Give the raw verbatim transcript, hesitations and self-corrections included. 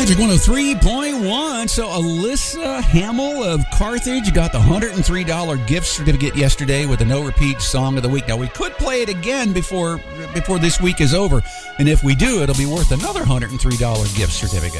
Magic one oh three point one. So Alyssa Hamill of Carthage got the one hundred three dollars gift certificate yesterday with a no repeat song of the week. Now, we could play it again before before this week is over. And if we do, it'll be worth another one hundred three dollars gift certificate.